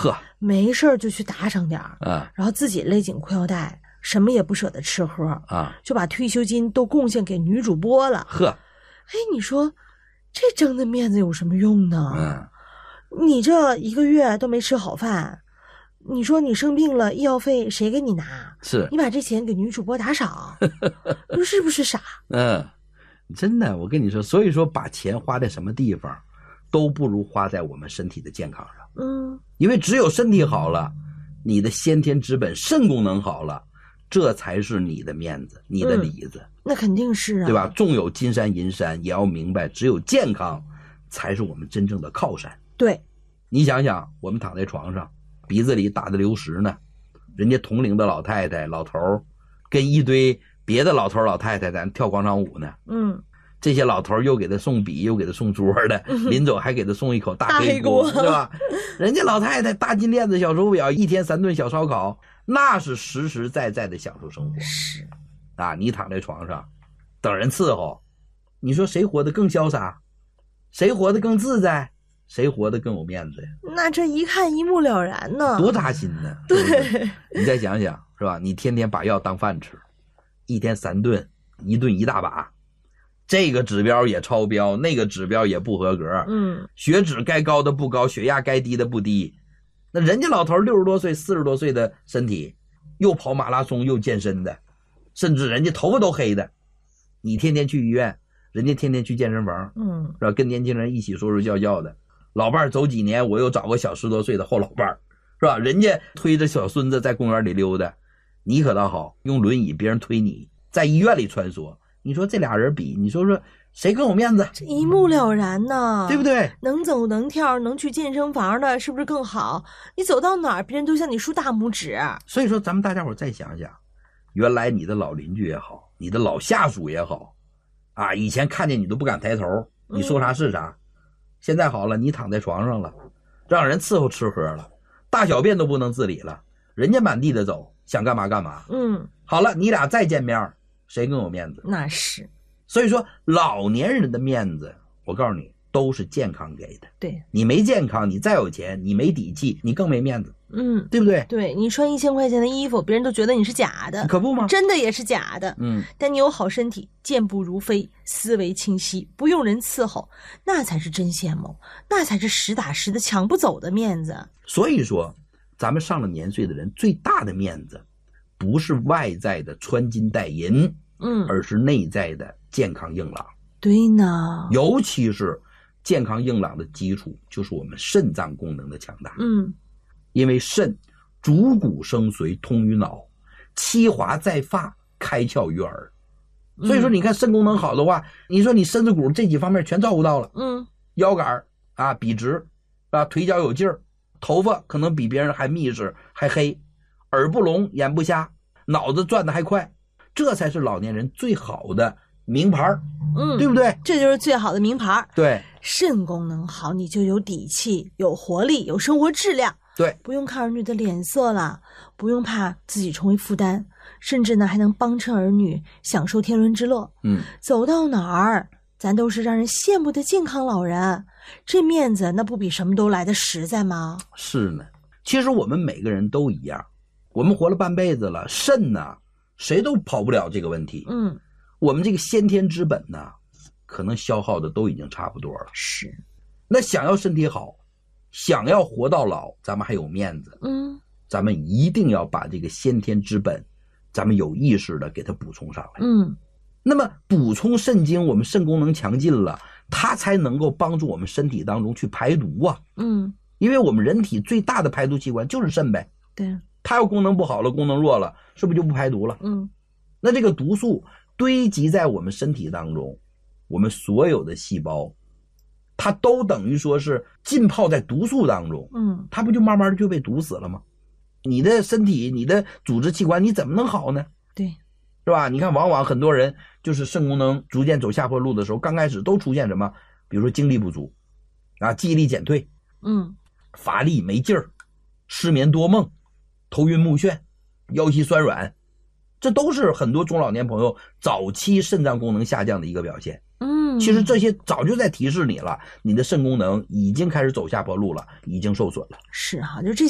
呵， 没事儿就去打赏点儿，然后自己勒紧裤腰带，什么也不舍得吃喝啊， 就把退休金都贡献给女主播了。 呵， 哎，你说这争的面子有什么用呢？你这1个月都没吃好饭，你说你生病了，医药费谁给你拿？ 是你把这钱给女主播打赏，你说是不是傻？ 真的，我跟你说，所以说把钱花在什么地方，都不如花在我们身体的健康上。因为只有身体好了，你的先天之本肾功能好了，这才是你的面子，你的里子。 那肯定是啊， 对吧？纵有金山银山，也要明白，只有健康才是我们真正的靠山。 对， 你想想，我们躺在床上，鼻子里打的流石呢，人家同龄的老太太、老头跟一堆别的老头老太太在跳广场舞呢。这些老头又给他送笔，又给他送桌的，临走还给他送一口大黑锅，是吧？人家老太太大金链子、小手表，一天3顿小烧烤，那是实实在在的享受生活。 是啊，你躺在床上等人伺候，你说谁活得更潇洒？谁活得更自在？谁活得更有面子呀？ 那这一看一目了然呢， 多扎心呢！对，你再想想，是吧？你天天把药当饭吃，一天3顿，一顿一大把，这个指标也超标，那个指标也不合格。血脂该高的不高，血压该低的不低。那人家老头60多岁、40多岁的身体，又跑马拉松又健身的，甚至人家头发都黑的。你天天去医院，人家天天去健身房，是吧？跟年轻人一起说说笑笑的。老伴走几年，我又找个小10多岁的后老伴，是吧？人家推着小孙子在公园里溜达，你可倒好，用轮椅别人推你，在医院里穿梭。你说这俩人比，你说谁更有面子？ 这一目了然呢， 对不对？ 能走能跳能去健身房的是不是更好？你走到哪儿别人都向你竖大拇指。 所以说咱们大家伙再想想，原来你的老邻居也好，你的老下属也好啊，以前看见你都不敢抬头，你说啥是啥。现在好了，你躺在床上了，让人伺候吃喝了，大小便都不能自理了，人家满地的走，想干嘛干嘛。好了，你俩再见面，谁更有面子？ 那是。 所以说老年人的面子，我告诉你，都是健康给的。 对， 你没健康，你再有钱，你没底气，你更没面子。对不对？ 对，你穿1000块钱的衣服，别人都觉得你是假的， 可不吗？ 真的也是假的。但你有好身体，健步如飞，思维清晰，不用人伺候，那才是真羡慕，那才是实打实的抢不走的面子。 所以说，咱们上了年岁的人最大的面子，不是外在的穿金戴银，而是内在的健康硬朗。 对呢， 尤其是健康硬朗的基础，就是我们肾脏功能的强大。因为肾主骨生髓，通于脑，七华在发，开窍于耳。所以说你看肾功能好的话，你说你身子骨这几方面全照顾到了。腰杆啊笔直啊，腿脚有劲儿，头发可能比别人还密实还黑，耳不聋眼不瞎，脑子转得还快，这才是老年人最好的名牌。对不对？ 这就是最好的名牌。 对， 肾功能好，你就有底气，有活力，有生活质量。 对， 不用看儿女的脸色了，不用怕自己成为负担，甚至呢还能帮衬儿女享受天伦之乐。走到哪儿咱都是让人羡慕的健康老人，这面子那不比什么都来的实在吗？ 是呢，其实我们每个人都一样，我们活了半辈子了，肾呢谁都跑不了这个问题。我们这个先天之本呢，可能消耗的都已经差不多了。 是， 那想要身体好，想要活到老，咱们还有面子。咱们一定要把这个先天之本，咱们有意识的给它补充上来。那么补充肾精，我们肾功能强劲了，它才能够帮助我们身体当中去排毒啊。因为我们人体最大的排毒器官就是肾呗。 对， 它要功能不好了，功能弱了，是不是就不排毒了？那这个毒素堆积在我们身体当中，我们所有的细胞它都等于说是浸泡在毒素当中，它不就慢慢的就被毒死了吗？你的身体你的组织器官你怎么能好呢？ 对， 是吧？你看往往很多人就是肾功能逐渐走下坡路的时候，刚开始都出现什么？比如说精力不足啊，记忆力减退，乏力没劲儿，失眠多梦，头晕目眩，腰膝酸软，这都是很多中老年朋友早期肾脏功能下降的一个表现。其实这些早就在提示你了，你的肾功能已经开始走下坡路了，已经受损了。 是哈，就这些